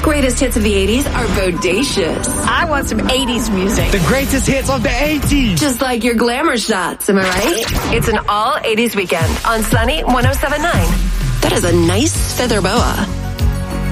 greatest hits of the 80s are bodacious. I want some 80s music. The greatest hits of the 80s. Just like your glamour shots, am I right? It's an all 80s weekend on Sunny 107.9. That is a nice feather boa.